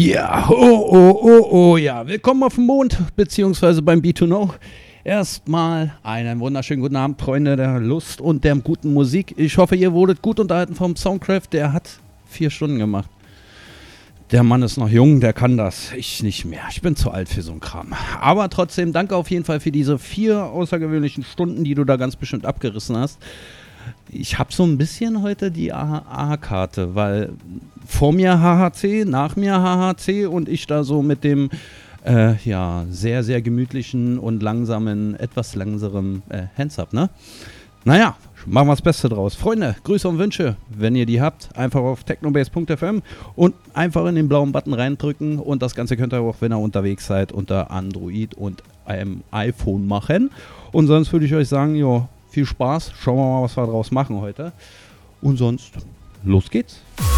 Ja, oh, ja. Willkommen auf dem Mond, beziehungsweise beim B2Know. Erstmal einen wunderschönen guten Abend, Freunde der Lust und der guten Musik. Ich hoffe, ihr wurdet gut unterhalten vom Soundcraft. Der hat 4 Stunden gemacht. Der Mann ist noch jung, der kann das. Ich nicht mehr. Ich bin zu alt für so einen Kram. Aber trotzdem, danke auf jeden Fall für diese 4 außergewöhnlichen Stunden, die du da ganz bestimmt abgerissen hast. Ich habe so ein bisschen heute die AHA-Karte, weil vor mir HHC, nach mir HHC und ich da so mit dem sehr, sehr gemütlichen und langsamen, etwas langsamen Hands-Up, ne? Naja, machen wir das Beste draus. Freunde, Grüße und Wünsche, wenn ihr die habt, einfach auf technobase.fm und einfach in den blauen Button reindrücken und das Ganze könnt ihr auch, wenn ihr unterwegs seid, unter Android und einem iPhone machen. Und sonst würde ich euch sagen, jo, viel Spaß, schauen wir mal, was wir draus machen heute. Und sonst, los geht's.